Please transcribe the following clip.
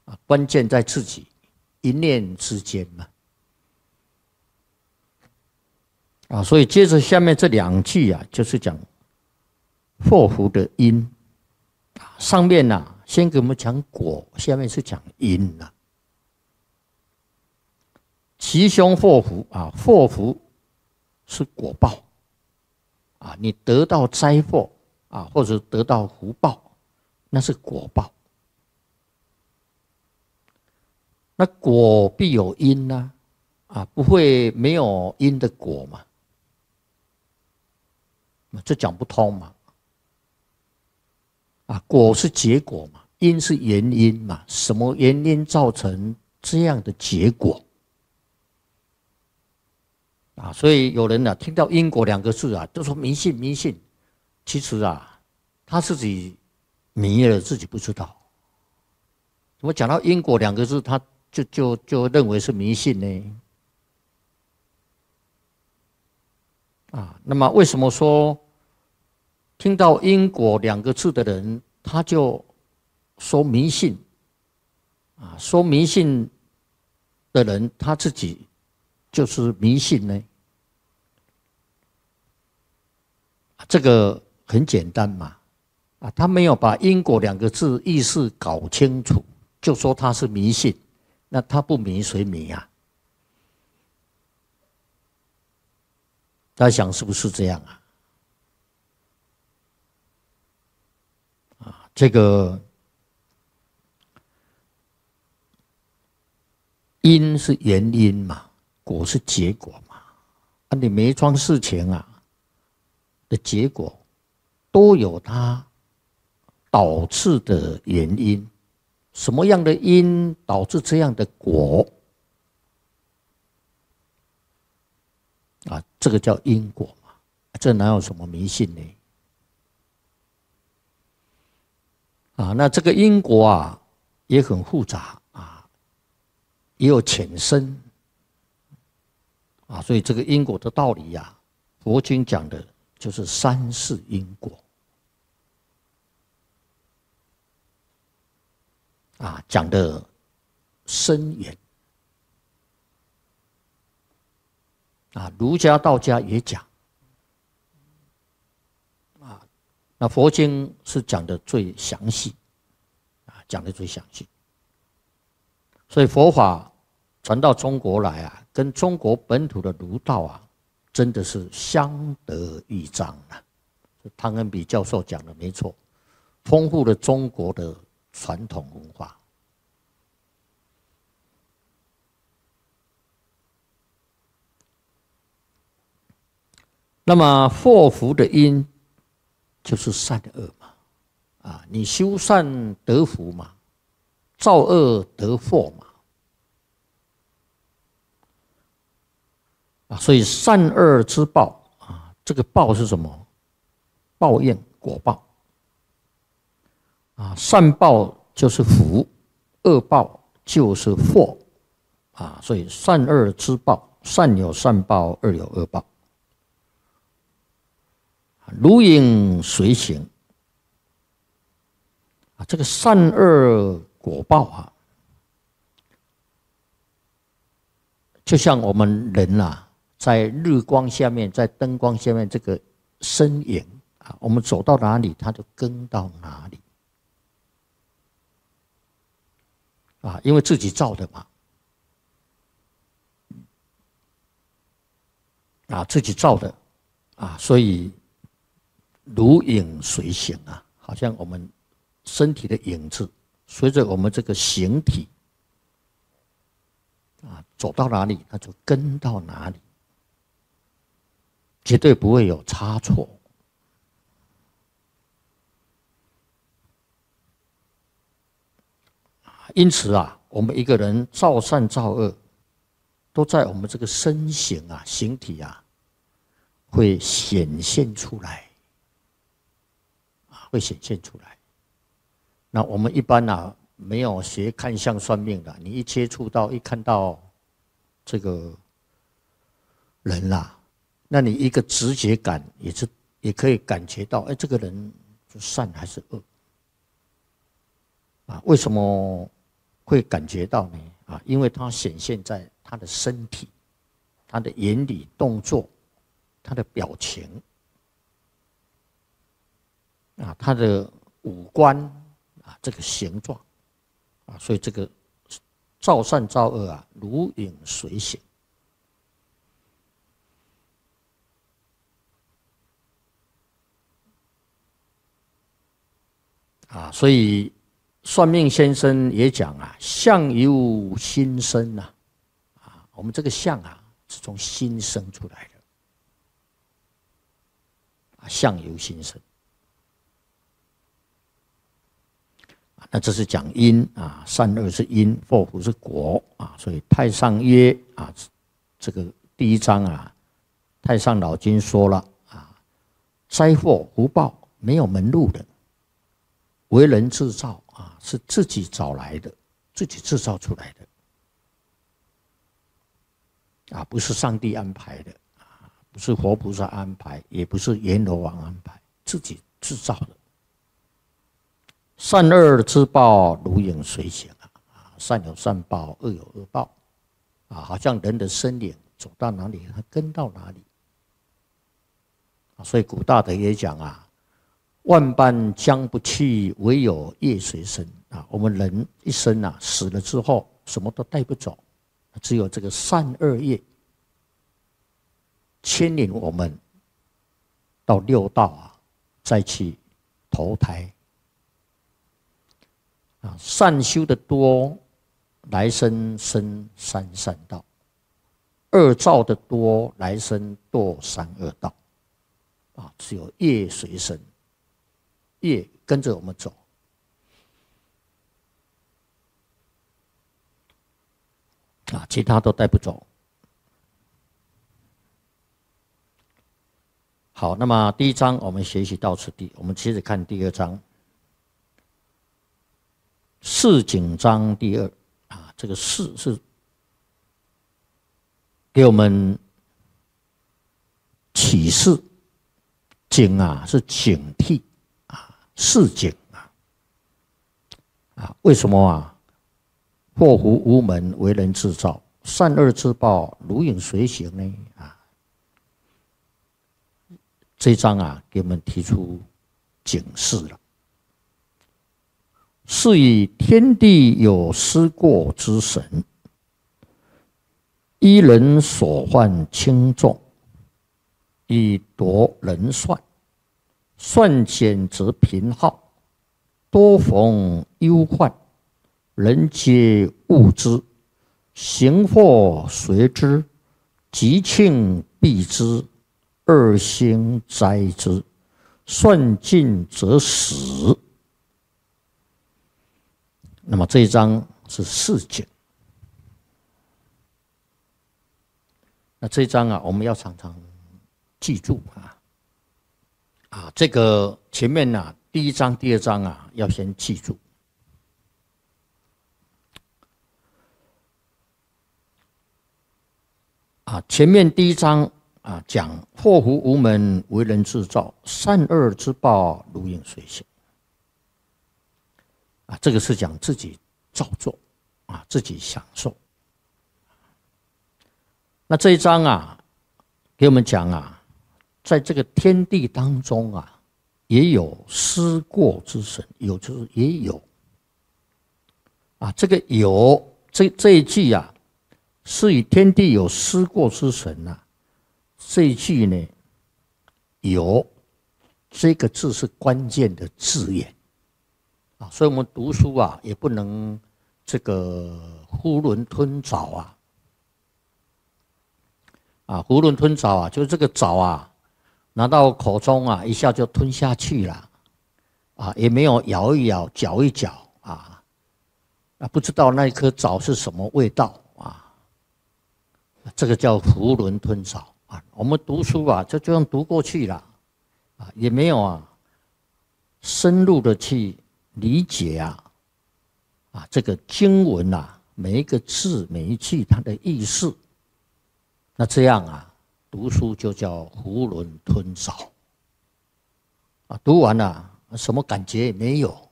关键在自己一念之间嘛。所以接着下面这2句就是讲祸福的因。上面先给我们讲果，下面是讲因吉凶祸福祸福是果报你得到灾祸或者得到福报，那是果报。那果必有因不会没有因的果嘛，这讲不通嘛。果是结果嘛，因是原因嘛，什么原因造成这样的结果？所以有人听到因果2个字都说迷信迷信，其实他自己迷了，自己不知道。怎么讲到因果2个字，他就认为是迷信呢？那么为什么说听到因果2个字的人，他就说迷信说迷信的人，他自己就是迷信呢？这个很简单嘛，他没有把因果2个字意思搞清楚，就说他是迷信，那他不迷谁迷大家想是不是这样这个因是原因嘛，果是结果嘛。你每一桩事情的结果都有它导致的原因，什么样的因导致这样的果这个叫因果嘛，这哪有什么迷信呢？那这个因果也很复杂也有浅深所以这个因果的道理佛经讲的就是3世因果讲的深远儒家道家也讲那佛经是讲的最详细讲的最详细。所以佛法传到中国来跟中国本土的儒道真的是相得益彰汤恩比教授讲的没错，丰富了中国的传统文化。那么祸福的因就是善恶嘛，你修善得福嘛，造恶得祸嘛。所以善恶之报这个报是什么？报应果报善报就是福，恶报就是祸所以善恶之报，善有善报，恶有恶报，如影随形这个善恶果报就像我们人在日光下面，在灯光下面这个身影我们走到哪里，它就跟到哪里因为自己造的嘛自己造的所以如影随形好像我们身体的影子随着我们这个形体走到哪里，它就跟到哪里，绝对不会有差错。因此我们一个人造善造恶，都在我们这个身形形体会显现出来，会显现出来。那我们一般没有学看相算命的，你一接触到一看到这个人那你一个直觉感也可以感觉到，这个人是善还是恶为什么会感觉到呢因为它显现在他的身体、他的言语、动作、他的表情他的五官这个形状所以这个造善造恶如影随形所以算命先生也讲相由心生我们这个相是从心生出来的相由心生那这是讲因善恶是因，祸福是果所以太上曰这个第一章太上老君说了灾祸福报没有门路的，为人制造是自己找来的，自己制造出来的不是上帝安排的不是活菩萨安排，也不是阎罗王安排，自己制造的。善恶之报如影随形善有善报，恶有恶报好像人的身影走到哪里，他跟到哪里所以古大德也讲万般将不去，唯有业随身我们人一生死了之后什么都带不走，只有这个善恶业牵引我们到六道再去投胎善修的多，来生生三善道；恶造的多，来生堕三恶道。只有业随身，业跟着我们走。其他都带不走。好，那么第一章我们学习到此地，我们接着看第二章。示警章第二这个示是给我们启示，警是警惕示警为什么祸福无门，为人制造，善恶之报如影随形呢这一章给我们提出警示了。是以天地有失过之神，依人所患轻重，以夺人算，算减则贫耗，多逢忧患，人皆恶之，行祸随之，吉庆避之，恶兴灾之，算尽则死。那么这一章是示警。那这一章我们要常常记住这个前面第一章、第二章要先记住。前面第一章讲祸福无门，为人制造，善恶之报如影随形。这个是讲自己造作自己享受。那这一章给我们讲在这个天地当中也有失过之神，有就是也有这个有这一句是以天地有失过之神这一句呢，有这个字是关键的字眼所以我们读书也不能这个囫囵吞枣囫囵吞枣就是这个枣拿到口中一下就吞下去了也没有咬一咬、嚼一嚼不知道那一颗枣是什么味道这个叫囫囵吞枣我们读书就这样读过去了也没有深入的去理解这个经文每一个字每一句它的意思，那这样读书就叫囫囵吞枣读完了什么感觉也没有